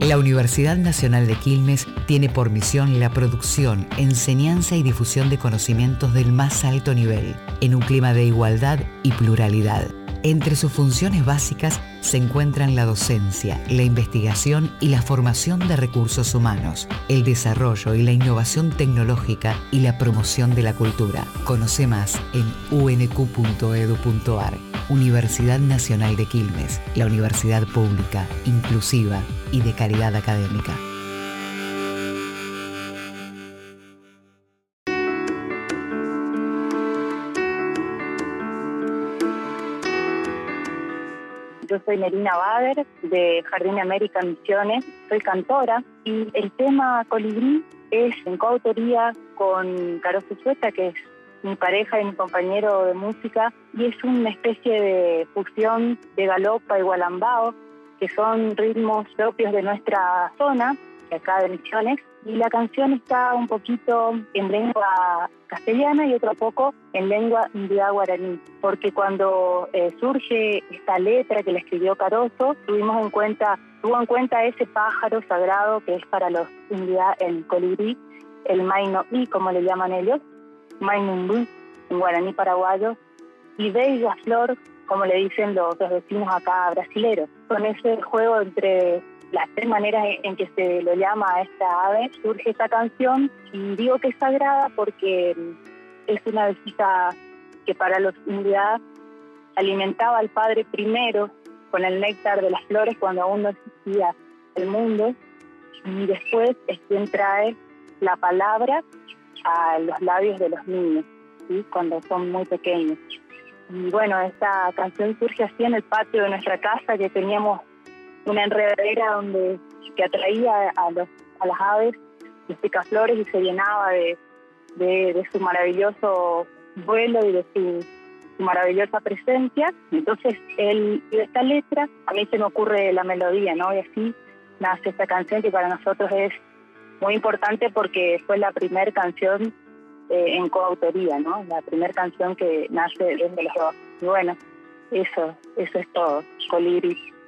La Universidad Nacional de Quilmes tiene por misión la producción, enseñanza y difusión de conocimientos del más alto nivel, en un clima de igualdad y pluralidad. Entre sus funciones básicas se encuentran la docencia, la investigación y la formación de recursos humanos, el desarrollo y la innovación tecnológica y la promoción de la cultura. Conoce más en unq.edu.ar. Universidad Nacional de Quilmes, la universidad pública, inclusiva y de calidad académica. Yo soy Melina Bader, de Jardín América Misiones, soy cantora y el tema Colibrí es en coautoría con Caro Sueta, que es mi pareja y mi compañero de música, y es una especie de fusión de galopa y gualambao, que son ritmos propios de nuestra zona, de acá de Misiones, y la canción está un poquito en lengua castellana y otro poco en lengua india guaraní, porque cuando surge esta letra que le escribió Caroso, tuvo en cuenta ese pájaro sagrado que es para los india el colibrí, el mainoí, como le llaman ellos, mainumbu, en guaraní paraguayo, y bella flor, como le dicen los vecinos acá brasileros. Con ese juego entre las tres maneras en que se lo llama a esta ave, surge esta canción, y digo que es sagrada porque es una avecita que para los indios alimentaba al Padre primero con el néctar de las flores cuando aún no existía el mundo, y después es quien trae la palabra a los labios de los niños, ¿sí? Cuando son muy pequeños. Y bueno, esta canción surge así en el patio de nuestra casa, que teníamos una enredadera que atraía a las aves, los picaflores, y se llenaba de su maravilloso vuelo y de su maravillosa presencia. Entonces, de esta letra, a mí se me ocurre la melodía, ¿no? Y así nace esta canción, que para nosotros es muy importante porque fue la primera canción en coautoría, ¿no? La primera canción que nace desde los dos. Y bueno, eso es todo. Colibrí.